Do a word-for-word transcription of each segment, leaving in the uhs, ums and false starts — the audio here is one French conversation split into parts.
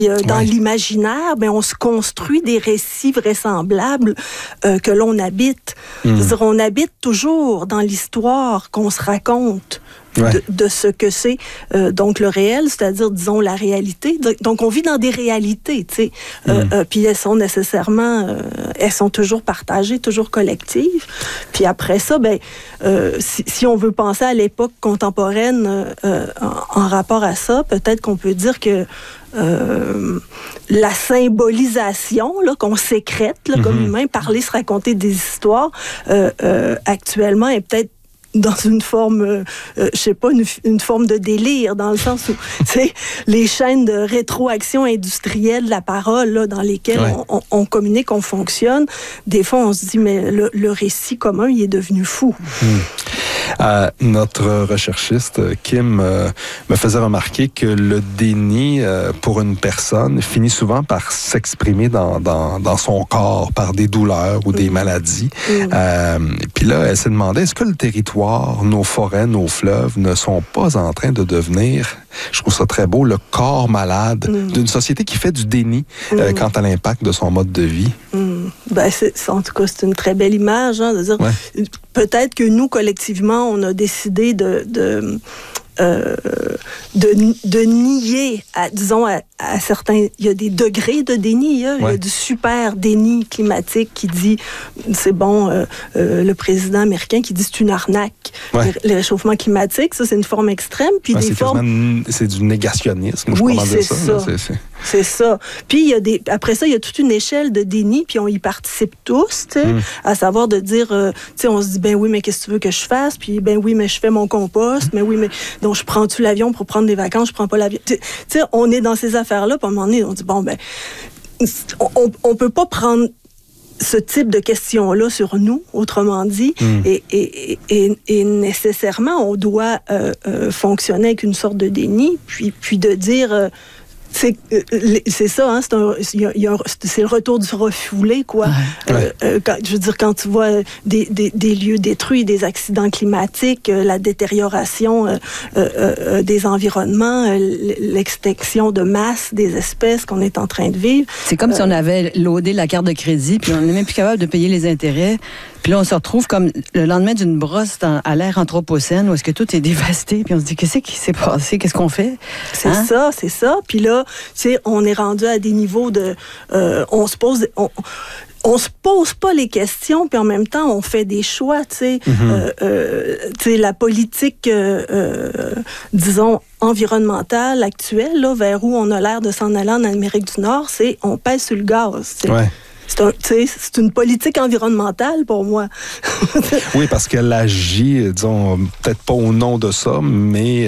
Dans ouais. l'imaginaire, ben, on se construit des récits vraisemblables euh, que l'on habite. Mmh. C'est-à-dire, on habite toujours dans l'histoire qu'on se raconte. Ouais. De, de ce que c'est euh, donc le réel, c'est-à-dire, disons, la réalité. Donc, on vit dans des réalités, tu sais. Mm. Euh, euh, puis elles sont nécessairement, euh, elles sont toujours partagées, toujours collectives. Puis après ça, ben, euh, si, si on veut penser à l'époque contemporaine euh, en, en rapport à ça, peut-être qu'on peut dire que Euh, la symbolisation là, qu'on sécrète là, mm-hmm. comme humain, parler, se raconter des histoires, euh, euh, actuellement est peut-être dans une forme, euh, euh, je sais pas, une, une forme de délire, dans le sens où, tu sais, les chaînes de rétroaction industrielle de la parole, là, dans lesquelles ouais. on, on, on communique, on fonctionne, des fois, on se dit, mais le, le récit commun, il est devenu fou. Mmh. Euh, notre recherchiste, Kim, euh, me faisait remarquer que le déni euh, pour une personne finit souvent par s'exprimer dans, dans, dans son corps, par des douleurs ou des mmh. maladies. Mmh. Euh, puis là, elle s'est demandé, est-ce que le territoire, nos forêts, nos fleuves ne sont pas en train de devenir, je trouve ça très beau, le corps malade mmh. d'une société qui fait du déni mmh. euh, quant à l'impact de son mode de vie? Mmh. Ben, c'est, en tout cas, c'est une très belle image, hein, de dire, ouais. peut-être que nous, collectivement, on a décidé de... de Euh, de, de nier, à, disons, à, à certains... Il y a des degrés de déni. Hein? Ouais. Il y a du super déni climatique qui dit, c'est bon, euh, euh, le président américain qui dit c'est une arnaque. Ouais. Le, le réchauffement climatique, ça, c'est une forme extrême. Puis ouais, des c'est, formes... c'est du négationnisme, je oui, comprends c'est ça. ça. Là, c'est, c'est... c'est ça. Puis, il y a des... après ça, il y a toute une échelle de déni, puis on y participe tous, tu sais, mm. à savoir de dire, euh, tu sais, on se dit, ben oui, mais qu'est-ce que tu veux que je fasse? Puis, ben oui, mais je fais mon compost, mais oui, mais... Donc, je prends-tu l'avion pour prendre des vacances? Je prends pas l'avion. Tu sais, on est dans ces affaires-là, puis à un moment donné, on dit, bon, ben, on, on peut pas prendre ce type de questions-là sur nous, autrement dit, mm. et, et, et, et nécessairement, on doit euh, euh, fonctionner avec une sorte de déni, puis, puis de dire... Euh, C'est, c'est ça, hein, c'est, un, y a, y a un, c'est le retour du refoulé, quoi. Ouais. Euh, euh, quand, je veux dire, quand tu vois des, des, des lieux détruits, des accidents climatiques, euh, la détérioration euh, euh, euh, des environnements, euh, l'extinction de masse des espèces qu'on est en train de vivre. C'est comme euh, si on avait loadé la carte de crédit, puis on n'est même plus capable de payer les intérêts. Puis là, on se retrouve comme le lendemain d'une brosse dans, à l'ère anthropocène, où est-ce que tout est dévasté, puis on se dit, qu'est-ce qui s'est passé? Qu'est-ce qu'on fait? C'est hein? ça, c'est ça. Puis là, tu sais, on est rendu à des niveaux de... Euh, on se pose... On, on se pose pas les questions, puis en même temps, on fait des choix, tu sais. Mm-hmm. Euh, euh, tu sais, la politique, euh, euh, disons, environnementale actuelle, là, vers où on a l'air de s'en aller en Amérique du Nord, c'est on pèse sur le gaz, tu sais. Ouais. C'est, un, c'est une politique environnementale pour moi. Oui, parce qu'elle agit, disons, peut-être pas au nom de ça, mais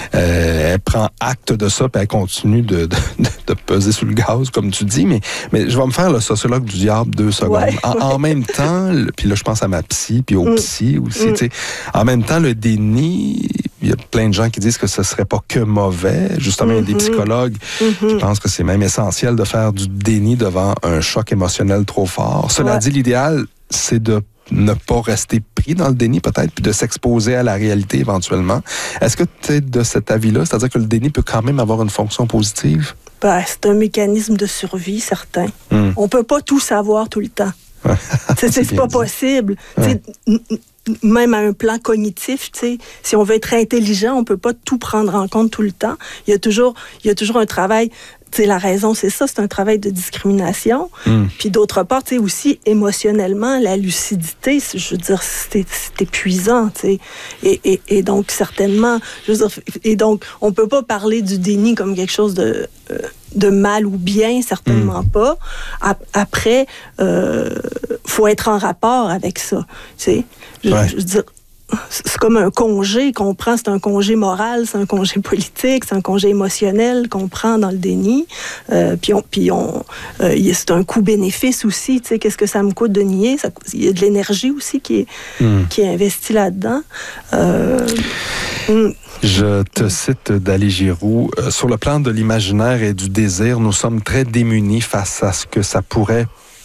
euh, elle prend acte de ça, puis elle continue de, de, de peser sur le gaz, comme tu dis. Mais, mais je vais me faire le sociologue du diable deux secondes. Ouais, en, ouais. en même temps, puis là, je pense à ma psy, puis au mm. psy aussi, mm. tu sais. En même temps, le déni... Il y a plein de gens qui disent que ce ne serait pas que mauvais. Justement, mm-hmm. il y a des psychologues mm-hmm. qui pensent que c'est même essentiel de faire du déni devant un choc émotionnel trop fort. Cela ouais. dit, l'idéal, c'est de ne pas rester pris dans le déni, peut-être, puis de s'exposer à la réalité éventuellement. Est-ce que tu es de cet avis-là? C'est-à-dire que le déni peut quand même avoir une fonction positive? Ben, c'est un mécanisme de survie, certain. Mm. On ne peut pas tout savoir tout le temps. c'est, c'est, c'est pas dit. Possible. Ouais. Même à un plan cognitif, tu sais, si on veut être intelligent, on peut pas tout prendre en compte tout le temps. Il y a toujours, il y a toujours un travail. Tu sais, la raison, c'est ça, c'est un travail de discrimination. Mm. Puis d'autre part, tu sais, aussi émotionnellement, la lucidité, je veux dire, c'est, c'est épuisant, tu sais. Et, et, et donc, certainement, je veux dire, et donc, on peut pas parler du déni comme quelque chose de... Euh, de mal ou bien, certainement mmh. pas. Après, euh, faut être en rapport avec ça. Tu sais, je, ouais. je veux dire, c'est comme un congé qu'on prend, c'est un congé moral, c'est un congé politique, c'est un congé émotionnel qu'on prend dans le déni. Euh, puis on, puis on, euh, c'est un coût-bénéfice aussi. Tu sais, qu'est-ce que ça me coûte de nier? Ça, il y a de l'énergie aussi qui est, mmh. qui est investie là-dedans. Euh, mmh. Je te cite d'Ali Giroux. Euh, sur le plan de l'imaginaire et du désir, nous sommes très démunis face à ce que ça pourrait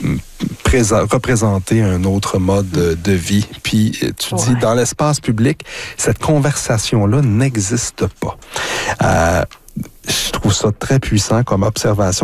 Présent, représenter un autre mode de, de vie. Puis tu ouais. dis, dans l'espace public, cette conversation-là n'existe pas. Euh, je trouve ça très puissant comme observation.